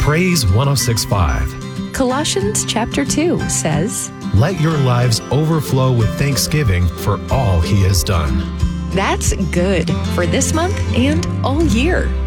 Praise 106.5. Colossians chapter 2 says, Let your lives overflow with thanksgiving for all he has done. That's good for this month and all year.